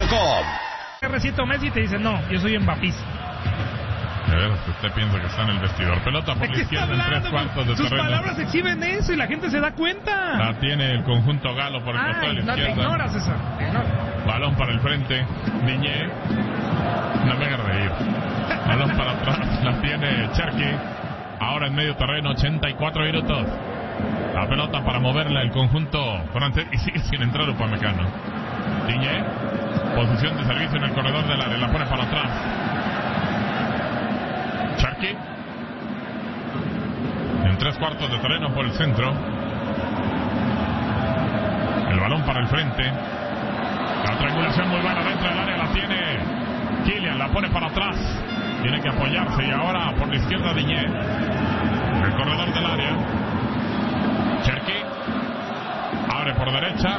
MySpace.com. R7 Messi te dice, no, yo soy Mbappé. De veras, usted piensa que está en el vestidor. Pelota por la izquierda en 3/4 de Sus terreno. palabras exhiben eso y la gente se da cuenta. La tiene el conjunto galo por el costado de la no izquierda. te ignoras esa. Balón para el frente. Diñé. No me haga reír. Balón para atrás. La tiene Cherki. Ahora en medio terreno, 84 minutos. La pelota para moverla el conjunto francés. Y sigue sin entrar Upamecano. Diñé. Posición de servicio en el corredor del área. La pone para atrás. Cherki. En 3/4 de terreno por el centro. El balón para el frente. La triangulación muy buena dentro del área. La tiene Kylian. La pone para atrás. Tiene que apoyarse. Y ahora por la izquierda Diñé. El corredor del área. Cherki. Abre por derecha.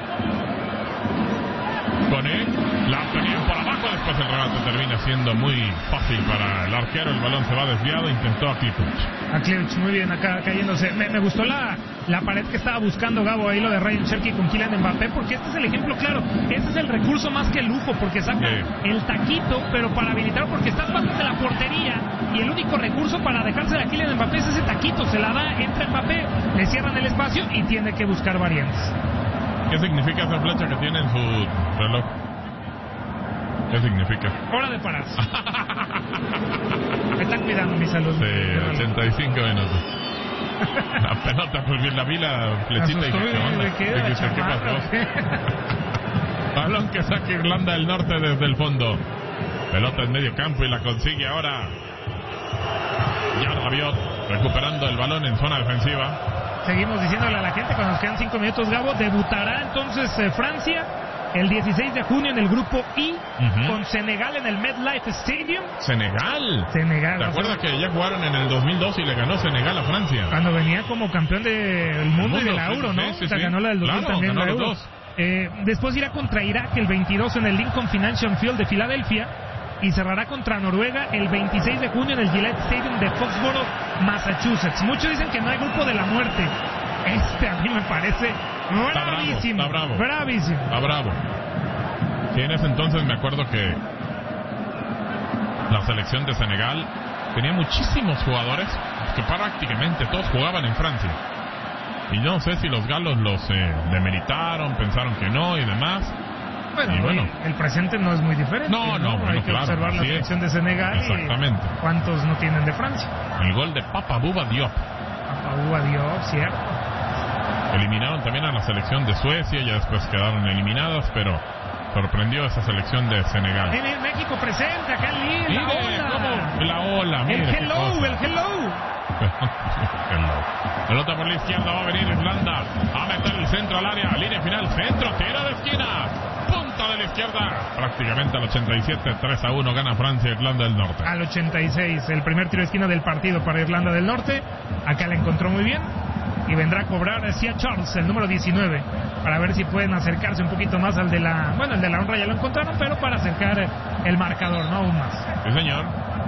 Cone. La tenían por abajo. Después el remate termina siendo muy fácil para el arquero. El balón se va desviado. Intentó a Klivic, muy bien, acá cayéndose. Me gustó la pared que estaba buscando Gabo ahí, lo de Ryan Cherki con Kylian Mbappé, porque este es el ejemplo claro. Este es el recurso más que el lujo, porque saca el taquito, pero para habilitar, porque estás bastante de la portería y el único recurso para dejarse a Kylian Mbappé es ese taquito. Se la da, entra Mbappé, le cierran el espacio y tiene que buscar variantes. ¿Qué significa esa flecha que tiene en su reloj? ¿Qué significa? Hora de parar. Me están cuidando mi salud. Sí, 85 minutos. La pelota, pues bien, la vi la flechita y dije, ¿qué pasó? Balón que saca Irlanda del Norte desde el fondo. Pelota en medio campo y la consigue ahora. Ya Rabiot recuperando el balón en zona defensiva. Seguimos diciéndole a la gente cuando nos quedan 5 minutos, Gabo. Debutará entonces Francia el 16 de junio en el grupo I, con Senegal en el MetLife Stadium. ¿Senegal? ¿Te acuerdas que ya jugaron en el 2002 y le ganó Senegal a Francia? Cuando venía como campeón del mundo y de la Euro, ¿no? Sí. Ganó la del 2000 también, la Euro. Después irá contra Irak el 22 en el Lincoln Financial Field de Filadelfia. Y cerrará contra Noruega el 26 de junio en el Gillette Stadium de Foxborough, Massachusetts. Muchos dicen que no hay grupo de la muerte. A mí me parece bravísimo. Está bravo. Bravísimo. Está bravo. Sí, en ese entonces me acuerdo que la selección de Senegal tenía muchísimos jugadores que prácticamente todos jugaban en Francia. Y yo no sé si los galos los demeritaron, pensaron que no y demás. Bueno, el presente no es muy diferente. No, hay que observar la selección de Senegal. Exactamente. Y cuántos no tienen de Francia. El gol de Papa Bouba Diop. Cierto. Eliminaron también a la selección de Suecia, ya después quedaron eliminadas, pero sorprendió esa selección de Senegal. México presente acá en Lille. La ola, mire. El hello. Pelota por la izquierda, va a venir Irlanda a meter el centro al área, línea final, centro, tiro de esquina, punta de la izquierda, prácticamente al 87, 3-1 gana Francia, Irlanda del Norte. Al 86, el primer tiro de esquina del partido para Irlanda del Norte, acá la encontró muy bien, y vendrá a cobrar Sia Charles, el número 19, para ver si pueden acercarse un poquito más al de la, el de la honra ya lo encontraron, pero para acercar el marcador, no aún más. Sí, señor.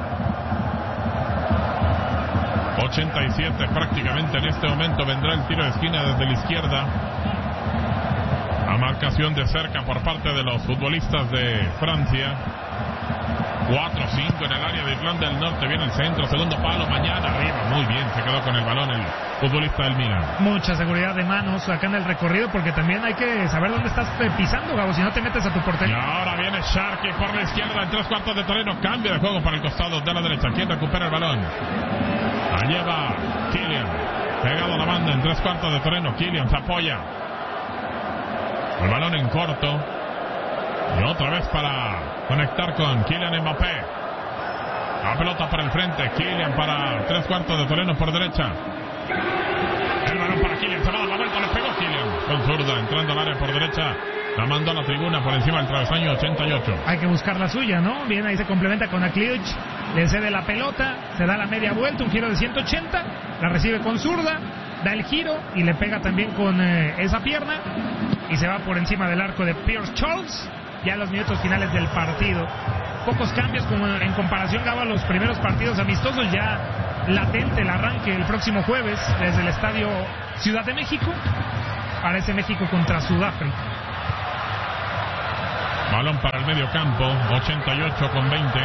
87 prácticamente en este momento vendrá el tiro de esquina desde la izquierda. La marcación de cerca por parte de los futbolistas de Francia. 4-5 en el área de Irlanda del Norte. Viene el centro, segundo palo, mañana arriba. Muy bien, se quedó con el balón el futbolista del Milan. Mucha seguridad de manos acá en el recorrido, porque también hay que saber dónde estás pisando, Gabo, si no te metes a tu portería. Y ahora viene Sharky por la izquierda en 3/4 de terreno. Cambio de juego para el costado de la derecha. ¿Quién recupera el balón? La lleva Kylian. Pegado a la banda en 3/4 de terreno. Kylian se apoya. El balón en corto. Y otra vez para conectar con Kylian Mbappé. La pelota para el frente. Kylian para 3/4 de terreno por derecha. El balón para Kylian. Se va a dar la vuelta. Le pegó Kylian con zurda entrando al área por derecha. La mandó a la tribuna por encima del travesaño. 88. Hay que buscar la suya, ¿no? Bien, ahí se complementa con Klivic. Le cede la pelota. Se da la media vuelta. Un giro de 180. La recibe con zurda. Da el giro y le pega también con esa pierna. Y se va por encima del arco de Pierce Charles. Ya en los minutos finales del partido. Pocos cambios como en comparación, Gabo, a los primeros partidos amistosos. Ya latente el arranque el próximo jueves desde el Estadio Ciudad de México. Para ese México contra Sudáfrica. Balón para el medio campo, 88 con 20.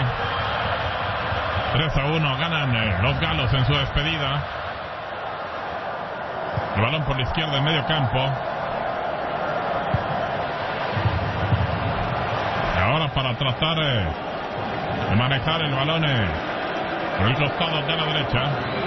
3-1, ganan los galos en su despedida. El balón por la izquierda en medio campo. Y ahora para tratar de manejar el balón por el costado de la derecha.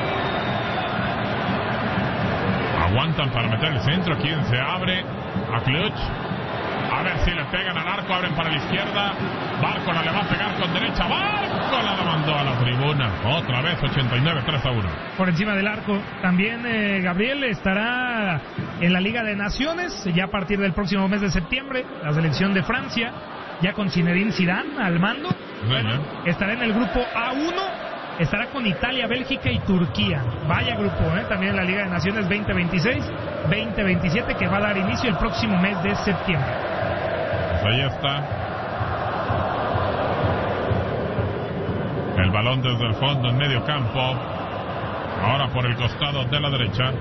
Aguantan para meter el centro. Quien se abre a Clutch. A ver si le pegan al arco. Abren para la izquierda. Bárcola le va a pegar con derecha. Bárcola la mandó a la tribuna. Otra vez 89, 3-1. Por encima del arco. También Gabriel estará en la Liga de Naciones. Ya a partir del próximo mes de septiembre. La selección de Francia. Ya con Zinedine Zidane al mando. Bueno, estará en el grupo A1. Estará con Italia, Bélgica y Turquía. Vaya grupo, también en la Liga de Naciones 2026-2027 que va a dar inicio el próximo mes de septiembre. Pues ahí está. El balón desde el fondo en medio campo. Ahora por el costado de la derecha.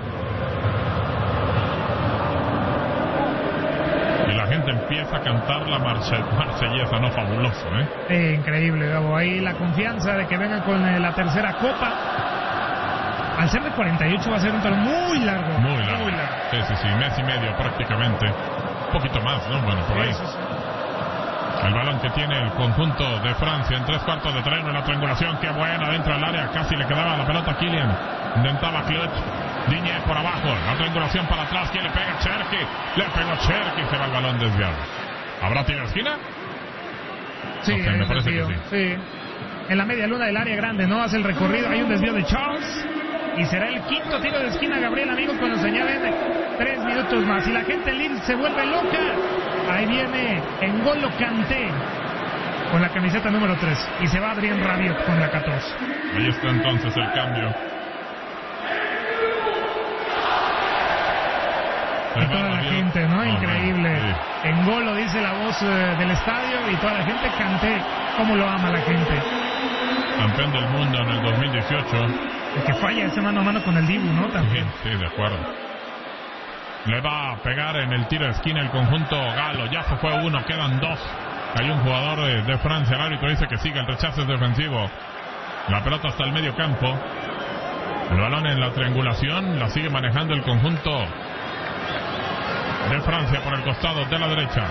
Y la gente empieza a cantar la marsellesa, ¿no? Fabuloso, Increíble, Gabo. Ahí la confianza de que vengan con la tercera copa. Al ser de 48 va a ser un torneo muy largo. Muy largo. Sí. Mes y medio prácticamente. Un poquito más, ¿no? Bueno, por ahí. Sí. El balón que tiene el conjunto de Francia en 3/4 de terreno en la triangulación. Qué buena dentro del área. Casi le quedaba la pelota a Kylian. Intentaba Clutch. Diñé por abajo. La triangulación para atrás. ¿Quién le pega? Cherki. Le pegó Cherki. Se va el balón desviado. ¿Habrá tiro de esquina? Sí, no sé, me parece que sí. En la media luna del área grande, ¿no? Hace el recorrido. Hay un desvío de Charles. Y será el quinto tiro de esquina, Gabriel, amigos, cuando se añaden 3 minutos más. Y la gente en Lille se vuelve loca. Ahí viene N'Golo Kanté con la camiseta número 3. Y se va Adrien Rabiot con la 14. Ahí está entonces el cambio. Y toda la gente, ¿no? Increíble. Sí. N'Golo dice la voz del estadio y toda la gente. Kanté, cómo lo ama la gente. Campeón del mundo en el 2018. El que falla ese mano a mano con el Dibu, ¿no? También. Sí, de acuerdo. Le va a pegar en el tiro de esquina el conjunto galo. Ya se fue uno, quedan 2. Hay un jugador de Francia. El árbitro dice que sigue, el rechazo es defensivo. La pelota hasta el medio campo. El balón en la triangulación. La sigue manejando el conjunto de Francia por el costado de la derecha.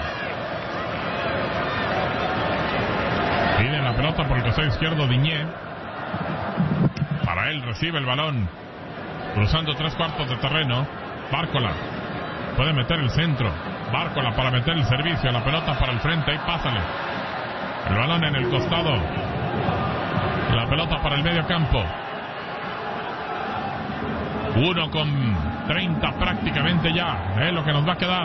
Pide la pelota por el costado izquierdo Diñé. Para él recibe el balón. Cruzando 3/4 de terreno. Bárcola. Puede meter el centro. Bárcola para meter el servicio. La pelota para el frente. Ahí pásale. El balón en el costado. La pelota para el medio campo. 1:30 prácticamente ya. Es lo que nos va a quedar.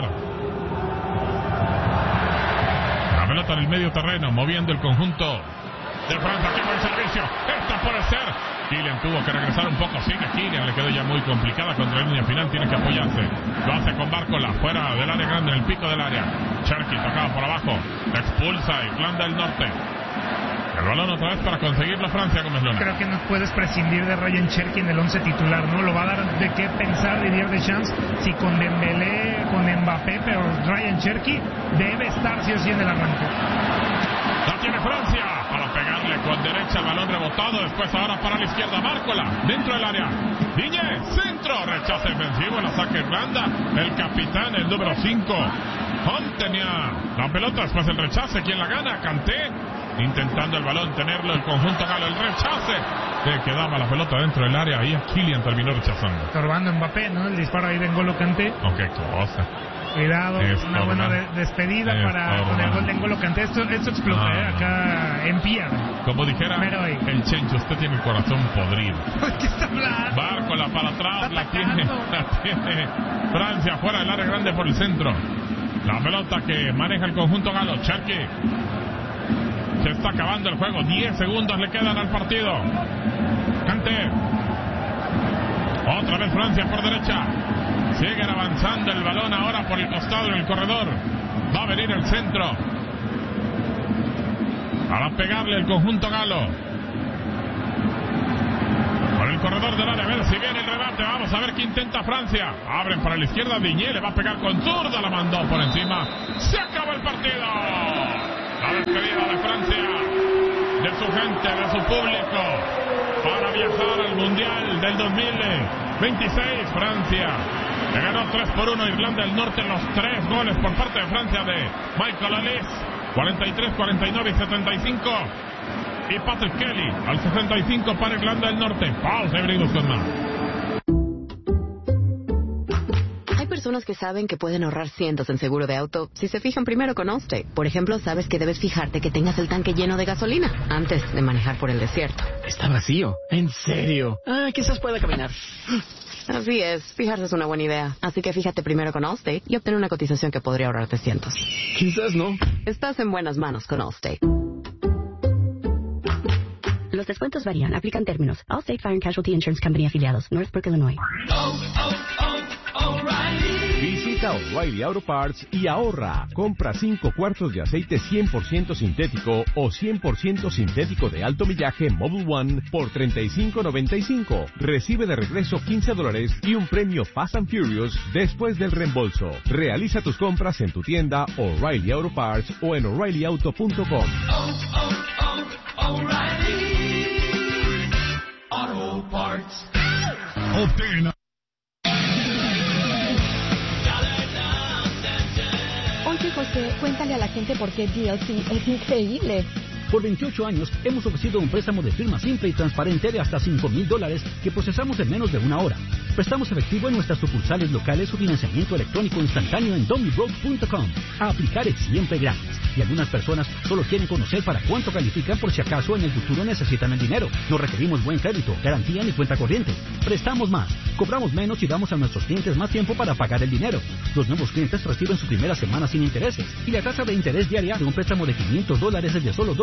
La pelota en el medio terreno. Moviendo el conjunto de Francia. Aquí buen servicio. Esta puede ser. Kylian tuvo que regresar un poco. Sigue Kylian. Le quedó ya muy complicada contra la línea final. Tiene que apoyarse. Lo hace con Bárcola. Fuera del área grande. En el pico del área. Cherki tocado por abajo. Expulsa Irlanda del Norte. El balón otra vez para conseguirlo Francia, Gómez Luna. Creo que no puedes prescindir de Ryan Cherki en el 11 titular, ¿no? Lo va a dar de qué pensar Didier Deschamps si con Dembélé, con Mbappé, pero Ryan Cherki debe estar sí o sí en el arranque. La tiene Francia para pegarle con derecha el balón rebotado. Después ahora para la izquierda. Bárcola dentro del área. Diñé, centro. Rechazo defensivo. La saca Irlanda. El capitán, el número 5. Hunt tenía la pelota. Después el rechace. ¿Quién la gana? Kanté. Intentando el balón tenerlo el conjunto galo. El rechace. Le quedaba la pelota dentro del área. Ahí Kylian terminó rechazando. Estorbando Mbappé, ¿no? El disparo ahí de N'Golo Kanté. Oh, qué cosa. Cuidado, una buena despedida para con el gol de N'Golo Kanté. Esto explota acá en Pía. Como dijera el Chencho, usted tiene el corazón podrido. ¿Qué está hablando? Bárcola para atrás, la tiene Francia fuera del área grande por el centro. La pelota que maneja el conjunto galo. Cherki. Se está acabando el juego. 10 segundos le quedan al partido. Kanté. Otra vez Francia por derecha. Siguen avanzando el balón ahora por el costado en el corredor. Va a venir el centro. Para pegarle el conjunto galo. Por el corredor del área. A ver si viene el remate. Vamos a ver qué intenta Francia. Abren para la izquierda. Diñé le va a pegar con zurda. La mandó por encima. Se acaba el partido. La despedida de Francia, de su gente, de su público, para viajar al Mundial del 2026. Francia le ganó 3-1 Irlanda del Norte, los 3 goles por parte de Francia de Michael Olise, 43, 49 y 75. Y Patrick Kelly al 65 para Irlanda del Norte. Pausa y venimos con más. Hay personas que saben que pueden ahorrar cientos en seguro de auto si se fijan primero con Allstate. Por ejemplo, sabes que debes fijarte que tengas el tanque lleno de gasolina antes de manejar por el desierto. Está vacío. ¿En serio? Quizás pueda caminar. Así es, fijarse es una buena idea. Así que fíjate primero con Allstate y obtén una cotización que podría ahorrarte cientos. Quizás no. Estás en buenas manos con Allstate. Los descuentos varían. Aplican términos. Allstate Fire and Casualty Insurance Company afiliados. Northbrook, Illinois. Visita O'Reilly Auto Parts y ahorra. Compra 5 cuartos de aceite 100% sintético o 100% sintético de alto millaje Mobil One por $35.95. Recibe de regreso $15 y un premio Fast and Furious después del reembolso. Realiza tus compras en tu tienda O'Reilly Auto Parts o en O'ReillyAuto.com. Auto Parts. Obtén. Oye, José, cuéntale a la gente por qué DLC es increíble. Por 28 años hemos ofrecido un préstamo de firma simple y transparente de hasta $5,000 que procesamos en menos de una hora. Prestamos efectivo en nuestras sucursales locales o financiamiento electrónico instantáneo en DonnyBroke.com. A aplicar es siempre gratis. Y algunas personas solo quieren conocer para cuánto califican por si acaso en el futuro necesitan el dinero. No requerimos buen crédito, garantía ni cuenta corriente. Prestamos más, cobramos menos y damos a nuestros clientes más tiempo para pagar el dinero. Los nuevos clientes reciben su primera semana sin intereses. Y la tasa de interés diaria de un préstamo de $500 es de solo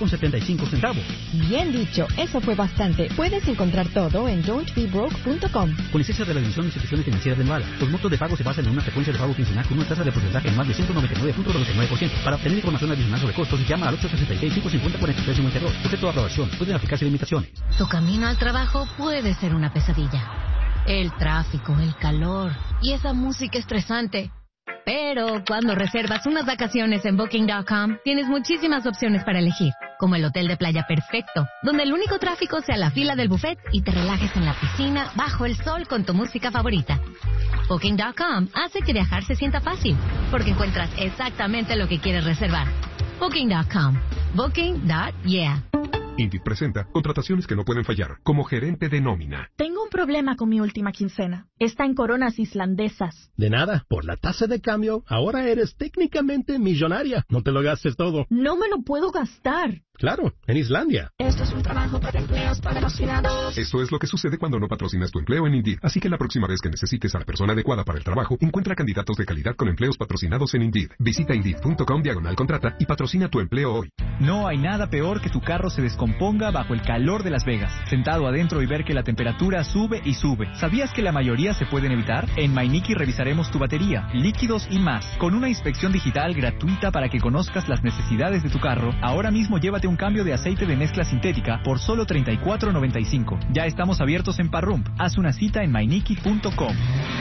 $2.75. Bien dicho, eso fue bastante. Puedes encontrar todo en don'tbebroke.com. Con licencia de la División de Instituciones Financieras de Nevada, los montos de pago se basan en una frecuencia de pago quincenal con una tasa de porcentaje en más de 199.99%. Para obtener información adicional sobre costos, llama al 866-550-4352. Sujeto a aprobación. Pueden aplicarse limitaciones. Tu camino al trabajo puede ser una pesadilla. El tráfico, el calor y esa música estresante. Pero cuando reservas unas vacaciones en Booking.com, tienes muchísimas opciones para elegir, como el hotel de playa perfecto, donde el único tráfico sea la fila del buffet y te relajes en la piscina bajo el sol con tu música favorita. Booking.com hace que viajar se sienta fácil, porque encuentras exactamente lo que quieres reservar. Booking.com. Booking.yeah. Indeed presenta contrataciones que no pueden fallar, como gerente de nómina. Tengo un problema con mi última quincena. Está en coronas islandesas. De nada, por la tasa de cambio, ahora eres técnicamente millonaria. No te lo gastes todo. No me lo puedo gastar. Claro, en Islandia. Esto es un trabajo para empleos patrocinados. Esto es lo que sucede cuando no patrocinas tu empleo en Indeed. Así que la próxima vez que necesites a la persona adecuada para el trabajo, encuentra candidatos de calidad con empleos patrocinados en Indeed. Visita Indeed.com/contrata y patrocina tu empleo hoy. No hay nada peor que tu carro se descomponga bajo el calor de Las Vegas, sentado adentro y ver que la temperatura sube y sube. ¿Sabías que la mayoría se pueden evitar? En MyNicky revisaremos tu batería, líquidos y más, con una inspección digital gratuita para que conozcas las necesidades de tu carro. Ahora mismo llévate un cambio de aceite de mezcla sintética por solo $34.95. Ya estamos abiertos en Parrump. Haz una cita en mynicky.com.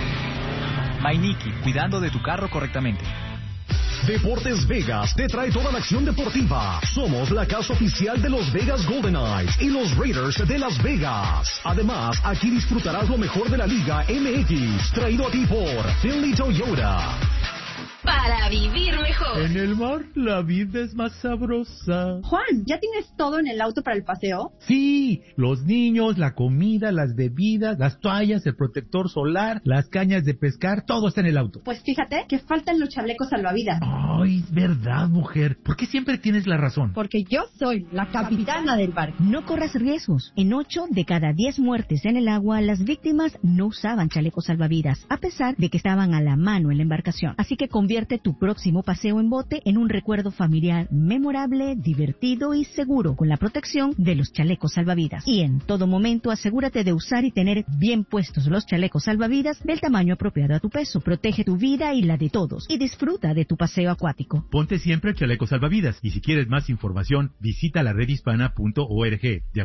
MyNicky, cuidando de tu carro correctamente. Deportes Vegas te trae toda la acción deportiva. Somos la casa oficial de los Vegas Golden Knights y los Raiders de Las Vegas. Además, aquí disfrutarás lo mejor de la Liga MX, traído a ti por Finley Toyota. Para vivir mejor. En el mar, la vida es más sabrosa. Juan, ¿ya tienes todo en el auto para el paseo? Sí, los niños, la comida, las bebidas, las toallas, el protector solar, las cañas de pescar, todo está en el auto. Pues fíjate que faltan los chalecos salvavidas. Ay, es verdad, mujer. ¿Por qué siempre tienes la razón? Porque yo soy la capitana del barco. No corras riesgos. En 8 de cada 10 muertes en el agua, las víctimas no usaban chalecos salvavidas, a pesar de que estaban a la mano en la embarcación. Así que convierte tu próximo paseo en bote en un recuerdo familiar memorable, divertido y seguro, con la protección de los chalecos salvavidas. Y en todo momento asegúrate de usar y tener bien puestos los chalecos salvavidas del tamaño apropiado a tu peso. Protege tu vida y la de todos y disfruta de tu paseo acuático. Ponte siempre el chaleco salvavidas y si quieres más información, visita la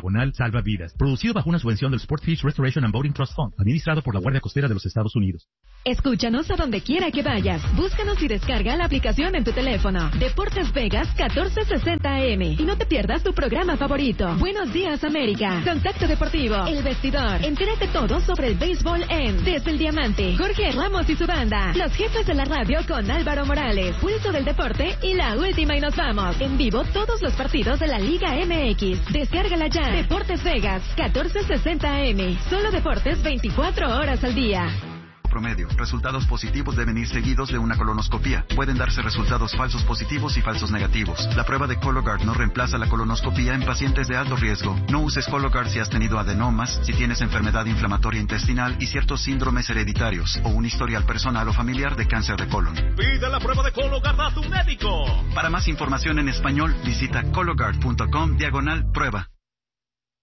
redhispana.org/salvavidas. Producido bajo una subvención del Sport Fish Restoration and Boating Trust Fund, administrado por la Guardia Costera de los Estados Unidos. Escúchanos a donde quiera que vayas. Búscanos y descarga la aplicación en tu teléfono. Deportes Vegas 1460 AM. Y no te pierdas tu programa favorito. Buenos días, América. Contacto Deportivo. El Vestidor. Entérate todo sobre el béisbol en Desde el Diamante. Jorge Ramos y su banda. Los jefes de la radio con Álvaro Morales. Pulso del deporte y la última y nos vamos. En vivo todos los partidos de la Liga MX. Descárgala ya. Deportes Vegas 1460 AM. Solo deportes 24 horas al día. Promedio. Resultados positivos deben ir seguidos de una colonoscopía. Pueden darse resultados falsos positivos y falsos negativos. La prueba de Cologuard no reemplaza la colonoscopía en pacientes de alto riesgo. No uses Cologuard si has tenido adenomas, si tienes enfermedad inflamatoria intestinal y ciertos síndromes hereditarios o un historial personal o familiar de cáncer de colon. Pide la prueba de Cologuard a tu médico. Para más información en español, visita cologuard.com/prueba.